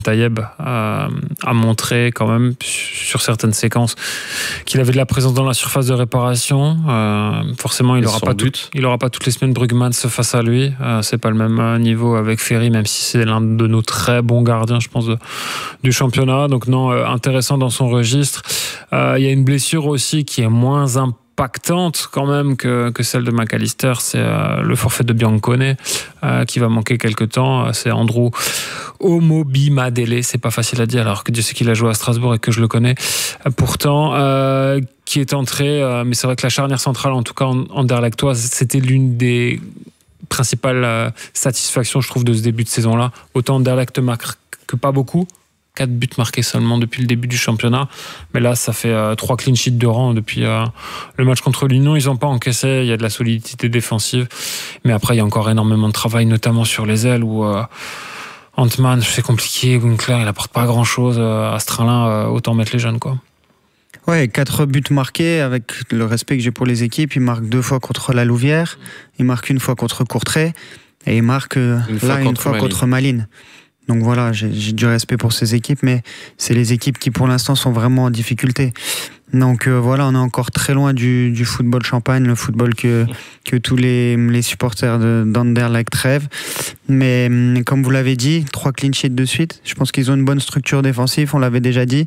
Taïeb a montré quand même sur certaines séquences qu'il avait de la présence dans la surface de réparation. Forcément, il n'aura pas toutes les semaines Brugmans face à lui. C'est pas le même niveau avec Ferry, même si c'est l'un de nos très bons gardiens, je pense, du championnat. Donc non, intéressant dans son registre. Il y a une blessure aussi qui est moins impactante quand même que celle de McAllister, c'est le forfait de Biancone qui va manquer quelques temps. C'est Andrew Omobimadele, c'est pas facile à dire alors que Dieu sait qu'il a joué à Strasbourg et que je le connais pourtant, qui est entré, mais c'est vrai que la charnière centrale, en tout cas anderlechtoise, c'était l'une des principales satisfactions, je trouve, de ce début de saison là. Autant Anderlecht marque que pas beaucoup, 4 buts marqués seulement depuis le début du championnat. Mais là, ça fait 3 clean sheets de rang depuis le match contre l'Union. Ils n'ont pas encaissé. Il y a de la solidité défensive. Mais après, il y a encore énormément de travail, notamment sur les ailes où Antman, c'est compliqué. Winkler, il n'apporte pas grand-chose. Astralin, autant mettre les jeunes, quoi. Ouais, 4 buts marqués, avec le respect que j'ai pour les équipes. Il marque 2 fois contre la Louvière. Il marque 1 fois contre Courtrai. Et il marque une fois contre Malines. Donc voilà, j'ai du respect pour ces équipes, mais c'est les équipes qui pour l'instant sont vraiment en difficulté. Donc voilà, on est encore très loin du football champagne, le football que tous les supporters d'Anderlecht rêvent. Mais comme vous l'avez dit, 3 clean sheets de suite. Je pense qu'ils ont une bonne structure défensive, on l'avait déjà dit.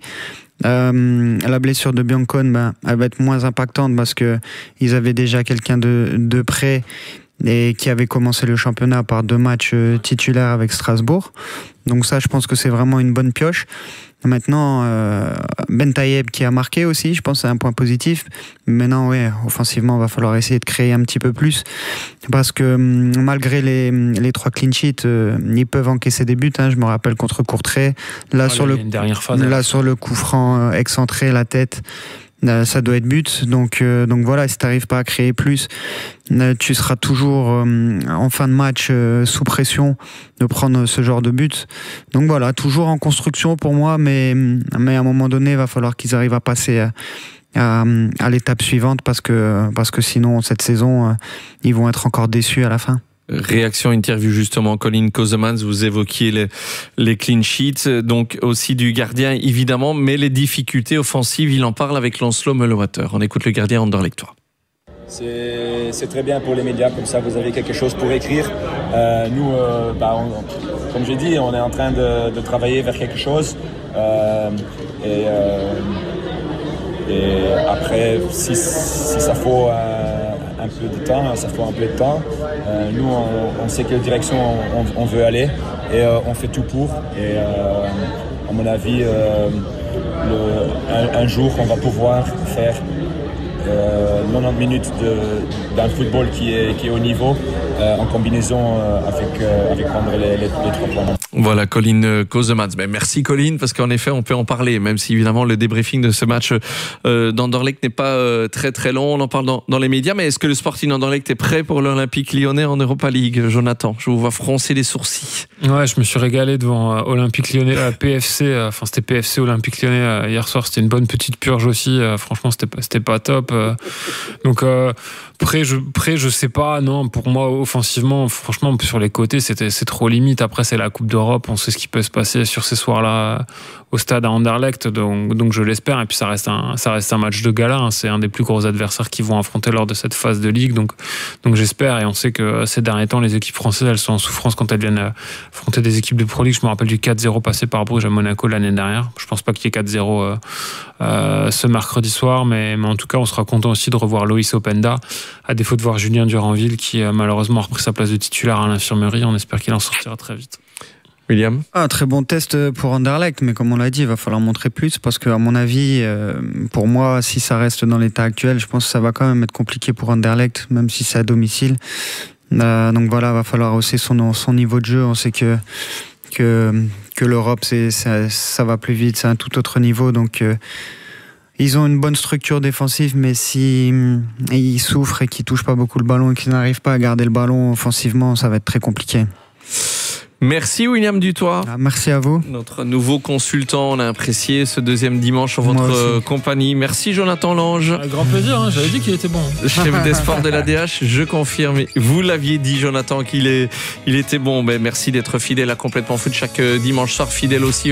La blessure de Biancone, elle va être moins impactante parce qu'ils avaient déjà quelqu'un de près et qui avait commencé le championnat par 2 matchs titulaires avec Strasbourg. Donc ça, je pense que c'est vraiment une bonne pioche. Maintenant, Ben Taïeb qui a marqué aussi, je pense que c'est un point positif. Maintenant, ouais, offensivement, il va falloir essayer de créer un petit peu plus. Parce que malgré les 3 clean sheets, ils peuvent encaisser des buts. Je me rappelle contre Courtrai. Là, sur le coup franc excentré, la tête, ça doit être but. Donc voilà, si tu n'arrives pas à créer plus, tu seras toujours en fin de match sous pression de prendre ce genre de but. Donc voilà, toujours en construction pour moi, mais à un moment donné, il va falloir qu'ils arrivent à passer à l'étape suivante parce que sinon, cette saison, ils vont être encore déçus à la fin. Réaction, interview justement, Colin Kozemans, vous évoquiez les clean sheets, donc aussi du gardien évidemment, mais les difficultés offensives, il en parle avec Lancelot Meulewater. On écoute le gardien anderlechtois. C'est très bien pour les médias, comme ça vous avez quelque chose pour écrire. Nous, comme j'ai dit, on est en train de travailler vers quelque chose. Et après, si ça faut un peu de temps, ça faut un peu de temps. Nous, on sait quelle direction on veut aller et on fait tout pour. Et à mon avis, un jour, on va pouvoir faire 90 minutes d'un football qui est au niveau en combinaison avec prendre les 3 points. Voilà, Colin Kozemans. Merci Colin, parce qu'en effet on peut en parler, même si évidemment le débriefing de ce match d'Anderlecht n'est pas très très long, on en parle dans les médias. Mais est-ce que le Sporting Anderlecht est prêt pour l'Olympique Lyonnais en Europa League, Jonathan? Je vous vois froncer les sourcils. Ouais, je me suis régalé devant Olympique Lyonnais, PFC, c'était PFC Olympique Lyonnais hier soir, c'était une bonne petite purge aussi, franchement c'était pas top. Donc prêt, je sais pas, non, pour moi offensivement, franchement sur les côtés c'est trop limite. Après c'est la Coupe d'Europe, on sait ce qui peut se passer sur ces soirs-là au stade à Anderlecht, donc je l'espère. Et puis ça reste un match de gala, c'est un des plus gros adversaires qu'ils vont affronter lors de cette phase de Ligue, donc j'espère. Et on sait que ces derniers temps les équipes françaises elles sont en souffrance quand elles viennent affronter des équipes de Pro League. Je me rappelle du 4-0 passé par Bruges à Monaco l'année dernière. Je pense pas qu'il y ait 4-0 ce mercredi soir, mais en tout cas on sera content aussi de revoir Loïs Openda, à défaut de voir Julien Duranville qui malheureusement a repris sa place de titulaire à l'infirmerie. On espère qu'il en sortira très vite. William ? Un très bon test pour Anderlecht, mais comme on l'a dit, il va falloir montrer plus parce qu'à mon avis, pour moi, si ça reste dans l'état actuel, je pense que ça va quand même être compliqué pour Anderlecht, même si c'est à domicile. Donc voilà, il va falloir hausser son niveau de jeu. On sait que l'Europe, ça va plus vite, c'est un tout autre niveau. Donc ils ont une bonne structure défensive, mais si ils souffrent et qu'ils touchent pas beaucoup le ballon et qu'ils n'arrivent pas à garder le ballon offensivement, ça va être très compliqué. Merci William Dutoit. Merci à vous. Notre nouveau consultant, on a apprécié ce deuxième dimanche en votre compagnie. Merci Jonathan Lange. Avec grand plaisir, j'avais dit qu'il était bon. Chef des sports de l'ADH, je confirme. Vous l'aviez dit Jonathan qu'il était bon. Merci d'être fidèle à Complètement Foot chaque dimanche soir, fidèle aussi